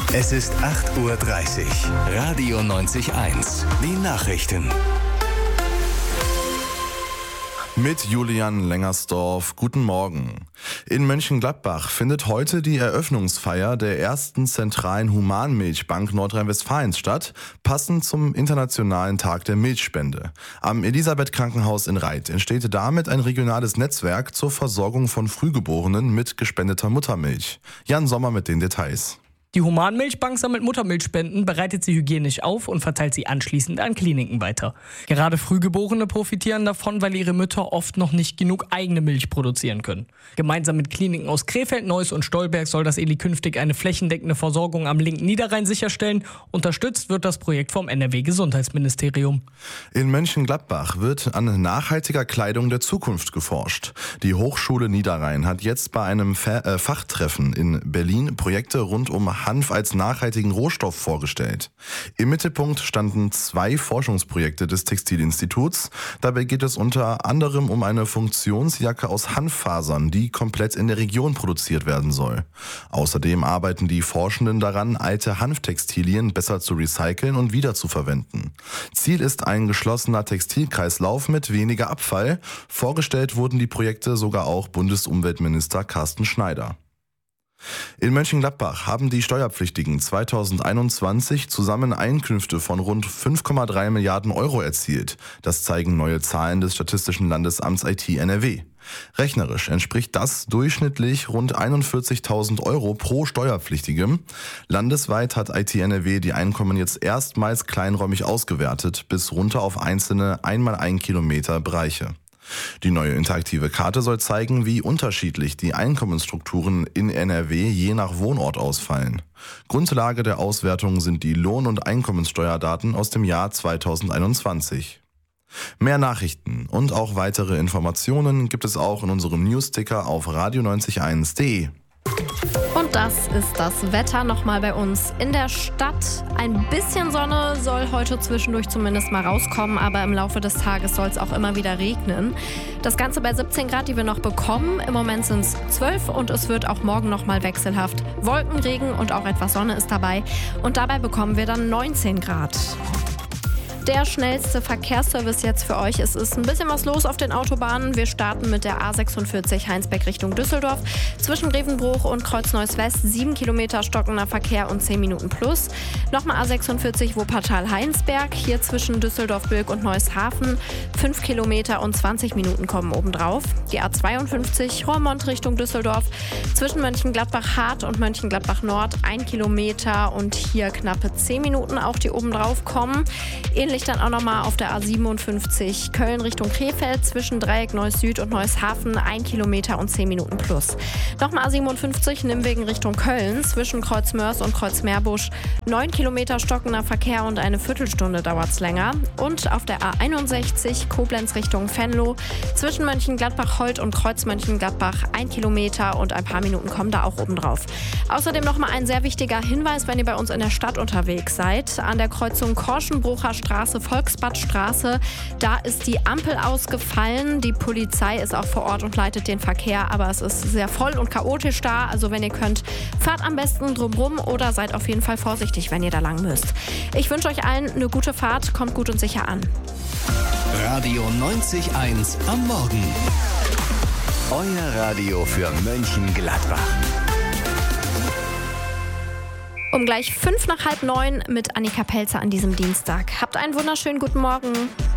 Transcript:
Es ist 8:30 Uhr. Radio 90.1. Die Nachrichten. Mit Julian Lengersdorf. Guten Morgen. In Mönchengladbach findet heute die Eröffnungsfeier der ersten zentralen Humanmilchbank Nordrhein-Westfalens statt, passend zum Internationalen Tag der Milchspende. Am Elisabeth-Krankenhaus in Reit entsteht damit ein regionales Netzwerk zur Versorgung von Frühgeborenen mit gespendeter Muttermilch. Jan Sommer mit den Details. Die Humanmilchbank sammelt Muttermilchspenden, bereitet sie hygienisch auf und verteilt sie anschließend an Kliniken weiter. Gerade Frühgeborene profitieren davon, weil ihre Mütter oft noch nicht genug eigene Milch produzieren können. Gemeinsam mit Kliniken aus Krefeld, Neuss und Stolberg soll das Eli künftig eine flächendeckende Versorgung am linken Niederrhein sicherstellen. Unterstützt wird das Projekt vom NRW-Gesundheitsministerium. In Mönchengladbach wird an nachhaltiger Kleidung der Zukunft geforscht. Die Hochschule Niederrhein hat jetzt bei einem Fachtreffen in Berlin Projekte rund um Hanf als nachhaltigen Rohstoff vorgestellt. Im Mittelpunkt standen 2 Forschungsprojekte des Textilinstituts. Dabei geht es unter anderem um eine Funktionsjacke aus Hanffasern, die komplett in der Region produziert werden soll. Außerdem arbeiten die Forschenden daran, alte Hanftextilien besser zu recyceln und wiederzuverwenden. Ziel ist ein geschlossener Textilkreislauf mit weniger Abfall. Vorgestellt wurden die Projekte sogar auch Bundesumweltminister Carsten Schneider. In Mönchengladbach haben die Steuerpflichtigen 2021 zusammen Einkünfte von rund 5,3 Milliarden Euro erzielt. Das zeigen neue Zahlen des Statistischen Landesamts IT NRW. Rechnerisch entspricht das durchschnittlich rund 41.000 Euro pro Steuerpflichtigem. Landesweit hat IT NRW die Einkommen jetzt erstmals kleinräumig ausgewertet, bis runter auf einzelne 1x1 Kilometer Bereiche. Die neue interaktive Karte soll zeigen, wie unterschiedlich die Einkommensstrukturen in NRW je nach Wohnort ausfallen. Grundlage der Auswertung sind die Lohn- und Einkommenssteuerdaten aus dem Jahr 2021. Mehr Nachrichten und auch weitere Informationen gibt es auch in unserem Newsticker auf radio901.de. Und das ist das Wetter nochmal bei uns in der Stadt. Ein bisschen Sonne soll heute zwischendurch zumindest mal rauskommen, aber im Laufe des Tages soll es auch immer wieder regnen. Das Ganze bei 17 Grad, die wir noch bekommen. Im Moment sind es 12 und es wird auch morgen nochmal wechselhaft. Wolkenregen und auch etwas Sonne ist dabei. Und dabei bekommen wir dann 19 Grad. Der schnellste Verkehrsservice jetzt für euch. Es ist ein bisschen was los auf den Autobahnen. Wir starten mit der A46 Heinsberg Richtung Düsseldorf. Zwischen Grevenbruch und Kreuz-Neuss-West 7 Kilometer stockender Verkehr und 10 Minuten plus. Nochmal A46 Wuppertal-Heinsberg. Hier zwischen Düsseldorf-Bilk und Neuss-Hafen 5 Kilometer und 20 Minuten kommen obendrauf. Die A52 Roermond Richtung Düsseldorf. Zwischen Mönchengladbach-Hart und Mönchengladbach-Nord 1 Kilometer und hier knappe 10 Minuten auch, die obendrauf kommen. Ähnlich dann auch nochmal auf der A57 Köln Richtung Krefeld zwischen Dreieck Neuss Süd und Neuss-Hafen 1 Kilometer und 10 Minuten plus. Nochmal A57 Nimwegen Richtung Köln zwischen Kreuzmörs und Kreuzmeerbusch 9 Kilometer stockender Verkehr und eine Viertelstunde dauert es länger. Und auf der A61 Koblenz Richtung Venlo zwischen Mönchengladbach-Holt und Kreuz-Mönchengladbach 1 Kilometer und ein paar Minuten kommen da auch oben drauf. Außerdem nochmal ein sehr wichtiger Hinweis, wenn ihr bei uns in der Stadt unterwegs seid. An der Kreuzung Korschenbrucher Straße, Volksbadstraße, da ist die Ampel ausgefallen. Die Polizei ist auch vor Ort und leitet den Verkehr, aber es ist sehr voll und chaotisch da. Also wenn ihr könnt, fahrt am besten drumrum oder seid auf jeden Fall vorsichtig, wenn ihr da lang müsst. Ich wünsche euch allen eine gute Fahrt, kommt gut und sicher an. Radio 90.1 am Morgen. Euer Radio für Mönchengladbach. Um gleich 8:55 mit Annika Pelzer an diesem Dienstag. Habt einen wunderschönen guten Morgen.